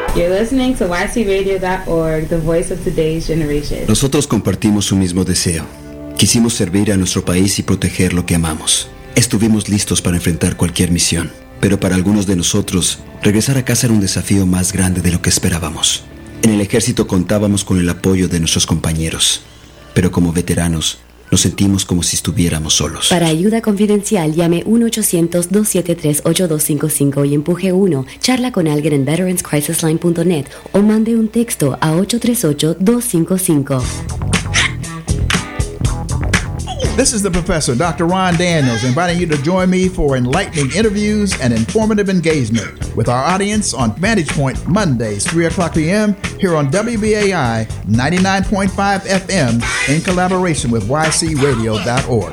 You're listening to ycradio.org, the voice of today's generation. Nosotros compartimos un mismo deseo. Quisimos servir a nuestro país y proteger lo que amamos. Estuvimos listos para enfrentar cualquier misión, pero para algunos de nosotros, regresar a casa era un desafío más grande de lo que esperábamos. En el ejército contábamos con el apoyo de nuestros compañeros, pero como veteranos, nos sentimos como si estuviéramos solos. Para ayuda confidencial, llame 1-800-273-8255 y empuje 1. Charla con alguien en veteranscrisisline.net o mande un texto a 838-255. This is the professor, Dr. Ron Daniels, inviting you to join me for enlightening interviews and informative engagement with our audience on Vantage Point Mondays, 3 o'clock p.m. here on WBAI 99.5 FM in collaboration with ycradio.org.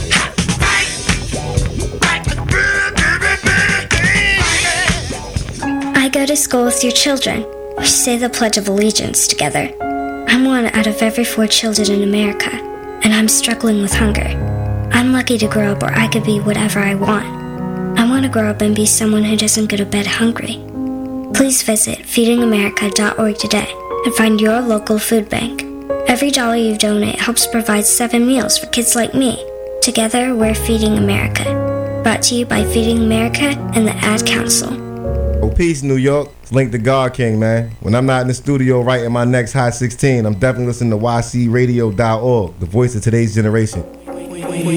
I go to school with your children. We say the Pledge of Allegiance together. I'm one out of every 4 children in America, and I'm struggling with hunger. I'm lucky to grow up where I could be whatever I want. I want to grow up and be someone who doesn't go to bed hungry. Please visit feedingamerica.org today and find your local food bank. Every dollar you donate helps provide 7 meals for kids like me. Together, we're Feeding America. Brought to you by Feeding America and the Ad Council. Oh, peace, New York. It's Link the God King, man. When I'm not in the studio writing my next Hot 16, I'm definitely listening to ycradio.org, the voice of today's generation.